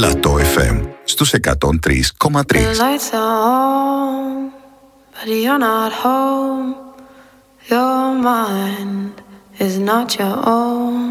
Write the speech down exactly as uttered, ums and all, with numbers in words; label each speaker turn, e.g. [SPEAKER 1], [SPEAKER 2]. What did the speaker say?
[SPEAKER 1] Λατό εφ εμ στους εκατόν τρία κόμμα τρία.
[SPEAKER 2] The lights are on, but you're not home. Your mind is not your own.